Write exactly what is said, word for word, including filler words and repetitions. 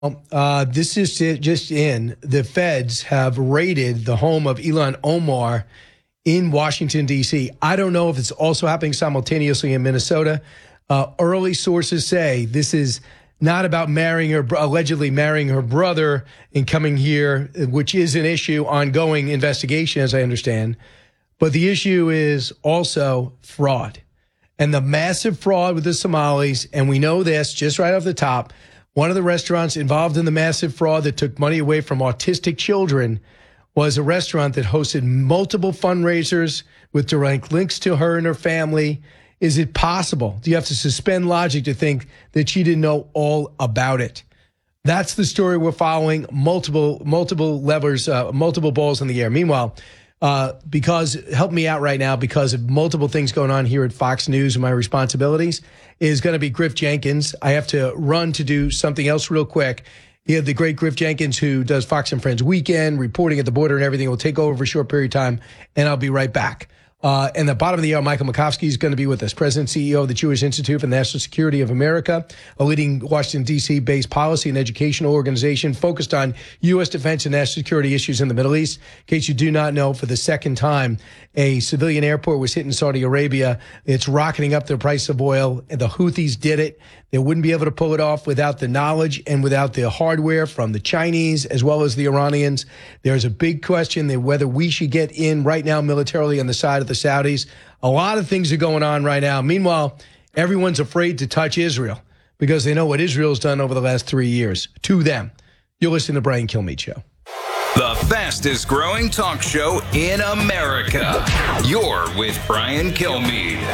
Uh, this is just in. The feds have raided the home of Ilhan Omar in Washington, D C. I don't know if it's also happening simultaneously in Minnesota. Uh, early sources say this is not about marrying her, allegedly marrying her brother and coming here, which is an issue, ongoing investigation, as I understand. But the issue is also fraud and the massive fraud with the Somalis. And we know this just right off the top. One of the restaurants involved in the massive fraud that took money away from autistic children was a restaurant that hosted multiple fundraisers with direct links to her and her family. Is it possible? Do you have to suspend logic to think that she didn't know all about it? That's the story we're following. Multiple, multiple levers, uh, multiple balls in the air. Meanwhile, uh, because help me out right now, because of multiple things going on here at Fox News and my responsibilities, is going to be Griff Jenkins. I have to run to do something else real quick. You have the great Griff Jenkins, who does Fox and Friends Weekend, reporting at the border and everything. Will take over for a short period of time, and I'll be right back. Uh, and the bottom of the hour, Michael Makovsky is going to be with us, President and C E O of the Jewish Institute for the National Security of America, a leading Washington, D C-based policy and educational organization focused on U S defense and national security issues in the Middle East. In case you do not know, for the second time, a civilian airport was hit in Saudi Arabia. It's rocketing up the price of oil, and the Houthis did it. They wouldn't be able to pull it off without the knowledge and without the hardware from the Chinese as well as the Iranians. There's a big question that whether we should get in right now militarily on the side of the Saudis. A lot of things are going on right now. Meanwhile, everyone's afraid to touch Israel because they know what Israel's done over the last three years to them. You're listening to Brian Kilmeade Show. The fastest growing talk show in America. You're with Brian Kilmeade.